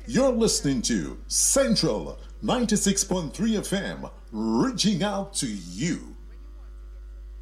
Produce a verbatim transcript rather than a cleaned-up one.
You're listening to Central ninety-six point three F M, reaching out to you.